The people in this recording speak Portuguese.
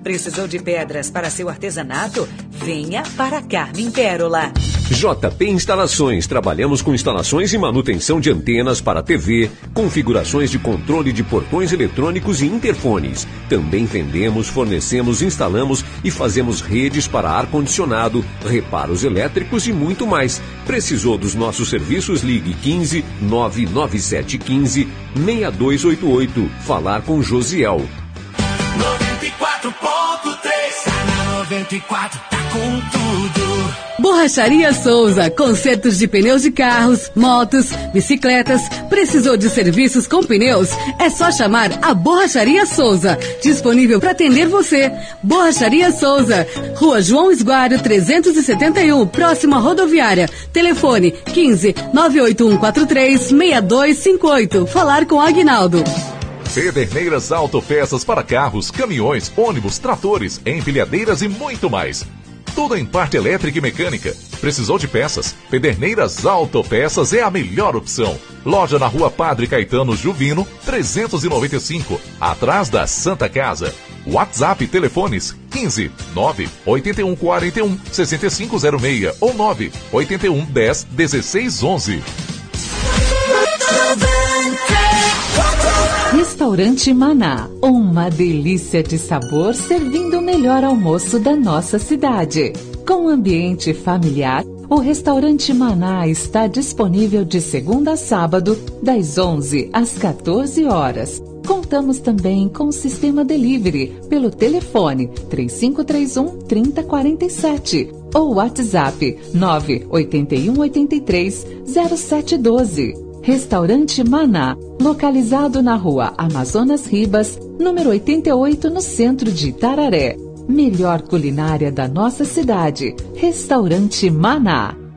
Precisou de pedras para seu artesanato? Venha para Carmen Pérola. JP Instalações. Trabalhamos com instalações e manutenção de antenas para TV, configurações de controle de portões eletrônicos e interfones. Também vendemos, fornecemos, instalamos e fazemos redes para ar-condicionado, reparos elétricos e muito mais. Precisou dos nossos serviços? Ligue 15 99715 6288. Falar com Josiel. 94 tá com tudo. Borracharia Souza, consertos de pneus de carros, motos, bicicletas. Precisou de serviços com pneus? É só chamar a Borracharia Souza, disponível para atender você. Borracharia Souza, Rua João Esguário 371, próxima rodoviária. Telefone 15 98143 6258. Falar com Aguinaldo. Pederneiras Autopeças para carros, caminhões, ônibus, tratores, empilhadeiras e muito mais. Tudo em parte elétrica e mecânica. Precisou de peças? Pederneiras Autopeças é a melhor opção. Loja na Rua Padre Caetano Juvino, 395, atrás da Santa Casa. WhatsApp telefones 15 981 41 6506 ou 981 10 16 11. Restaurante Maná, uma delícia de sabor servindo o melhor almoço da nossa cidade. Com ambiente familiar, o Restaurante Maná está disponível de segunda a sábado, das 11 às 14 horas. Contamos também com o sistema delivery pelo telefone 3531-3047 ou WhatsApp 981830712. Restaurante Maná, localizado na Rua Amazonas Ribas, número 88, no centro de Itararé. Melhor culinária da nossa cidade. Restaurante Maná.